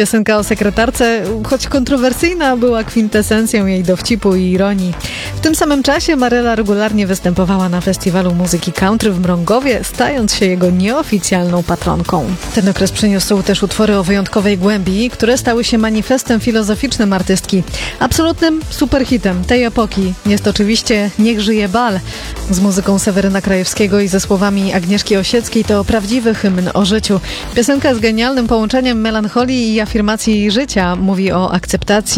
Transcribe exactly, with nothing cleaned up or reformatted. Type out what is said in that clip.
Piosenka o sekretarce, choć kontrowersyjna, była kwintesencją jej dowcipu i ironii. W tym samym czasie Maryla regularnie występowała na Festiwalu Muzyki Country w Mrągowie, stając się jego nieoficjalną patronką. Ten okres przyniósł też utwory o wyjątkowej głębi, które stały się manifestem filozoficznym artystki. Absolutnym superhitem tej epoki jest oczywiście Niech żyje bal. Z muzyką Seweryna Krajewskiego i ze słowami Agnieszki Osieckiej to prawdziwy hymn o życiu. Piosenka z genialnym połączeniem melancholii i afirmacji życia mówi o akceptacji